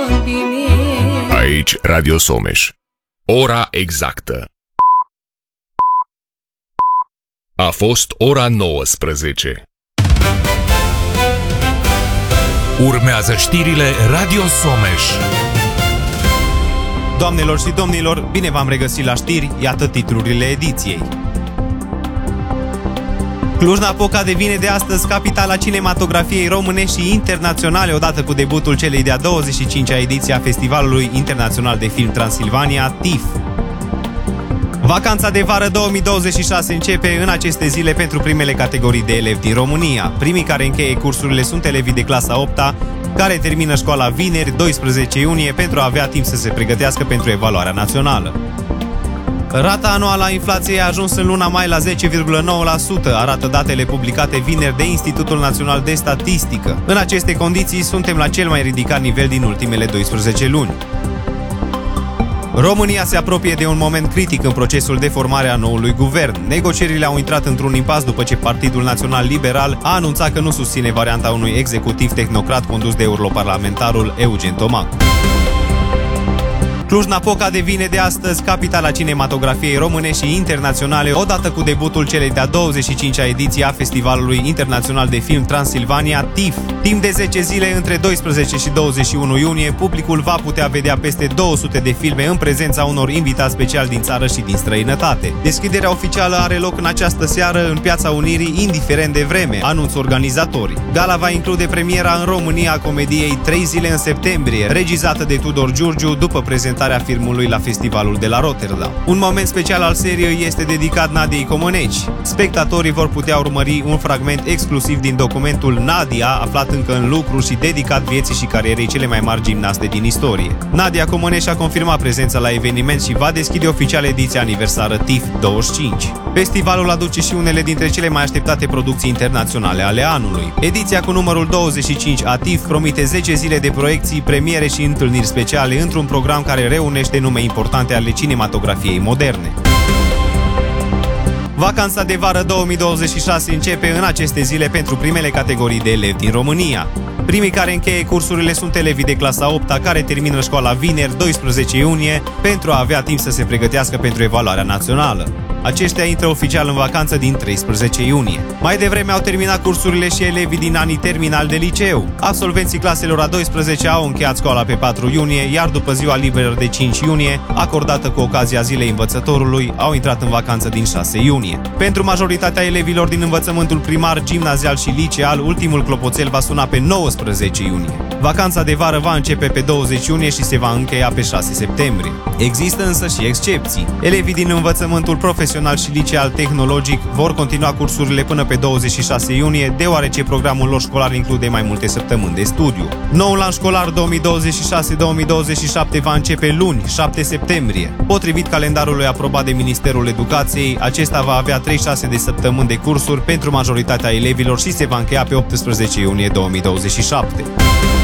Aici Radio Someș. Ora exactă a fost ora 19. Urmează știrile Radio Someș. Doamnelor și domnilor, bine v-am regăsit la știri, iată titlurile ediției. Cluj-Napoca devine de astăzi capitala cinematografiei române și internaționale, odată cu debutul celei de-a 25-a ediție a Festivalului Internațional de Film Transilvania, TIFF. Vacanța de vară 2026 începe în aceste zile pentru primele categorii de elevi din România. Primii care încheie cursurile sunt elevii de clasa 8-a, care termină școala vineri, 12 iunie, pentru a avea timp să se pregătească pentru evaluarea națională. Rata anuală a inflației a ajuns în luna mai la 10,9%, arată datele publicate vineri de Institutul Național de Statistică. În aceste condiții, suntem la cel mai ridicat nivel din ultimele 12 luni. România se apropie de un moment critic în procesul de formare a noului guvern. Negocierile au intrat într-un impas după ce Partidul Național Liberal a anunțat că nu susține varianta unui executiv tehnocrat condus de europarlamentarul Eugen Tomac. Cluj-Napoca devine de astăzi capitala cinematografiei române și internaționale, odată cu debutul celei de-a 25-a ediție a Festivalului Internațional de Film Transilvania, TIFF. Timp de 10 zile, între 12 și 21 iunie, publicul va putea vedea peste 200 de filme în prezența unor invitați speciali din țară și din străinătate. Deschiderea oficială are loc în această seară în Piața Unirii, indiferent de vreme, anunță organizatorii. Gala va include premiera în România a comediei 3 zile în septembrie, regizată de Tudor Giurgiu după prezentarea filmului la festivalul de la Rotterdam. Un moment special al seriei este dedicat Nadiei Comăneci. Spectatorii vor putea urmări un fragment exclusiv din documentul Nadia, aflat încă în lucru și dedicat vieții și carierei cele mai mari gimnaste din istorie. Nadia Comăneci a confirmat prezența la eveniment și va deschide oficial ediția aniversară TIFF 25. Festivalul aduce și unele dintre cele mai așteptate producții internaționale ale anului. Ediția cu numărul 25 a TIFF promite 10 zile de proiecții, premiere și întâlniri speciale într-un program care reunește nume importante ale cinematografiei moderne. Vacanța de vară 2026 începe în aceste zile pentru primele categorii de elevi din România. Primii care încheie cursurile sunt elevii de clasa 8-a, care termină școala vineri, 12 iunie, pentru a avea timp să se pregătească pentru evaluarea națională. Aceștia intră oficial în vacanță din 13 iunie. Mai devreme au terminat cursurile și elevii din anii terminali de liceu. Absolvenții claselor a 12 au încheiat școala pe 4 iunie, iar după ziua liberă de 5 iunie, acordată cu ocazia Zilei Învățătorului, au intrat în vacanță din 6 iunie. Pentru majoritatea elevilor din învățământul primar, gimnazial și liceal, ultimul clopoțel va suna pe 19 iunie. Vacanța de vară va începe pe 20 iunie și se va încheia pe 6 septembrie. Există însă și excepții. Elevii din învățământul profesional și liceal tehnologic vor continua cursurile până pe 26 iunie, deoarece programul lor școlar include mai multe săptămâni de studiu. Noul an școlar 2026-2027 va începe luni, 7 septembrie. Potrivit calendarului aprobat de Ministerul Educației, acesta va avea 36 de săptămâni de cursuri pentru majoritatea elevilor și se va încheia pe 18 iunie 2027.